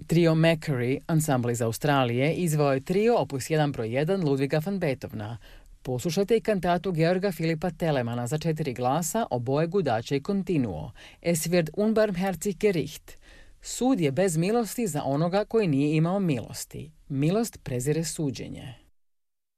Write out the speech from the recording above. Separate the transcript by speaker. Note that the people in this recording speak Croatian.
Speaker 1: Trio Macquarie, ansambl iz Australije, izveo je trio opus 1 broj 1 Ludviga van Beethovna. Poslušajte i kantatu Georga Filipa Telemana za 4 glasa, oboje gudače i kontinuo. Es wird unbarmherzig Gericht. Sud je bez milosti za onoga koji nije imao milosti. Milost prezire suđenje.